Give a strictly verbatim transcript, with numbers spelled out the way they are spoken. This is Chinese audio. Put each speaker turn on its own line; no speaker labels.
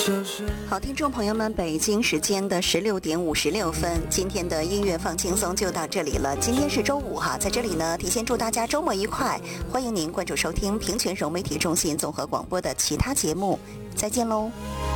好，听众朋友们，北京时间的十六点五十六分，今天的音乐放轻松就到这里了。今天是周五哈，在这里呢，提前祝大家周末愉快。欢迎您关注收听平泉融媒体中心综合广播的其他节目，再见喽。